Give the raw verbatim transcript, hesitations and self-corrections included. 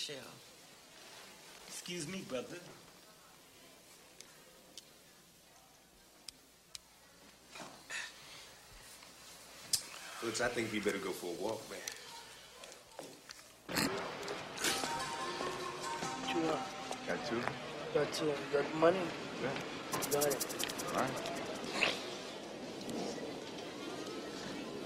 Michelle. Excuse me, brother. Looks, I think we better go for a walk, man. What you want? Got two? Got two. You got money? Yeah. Got it. All right.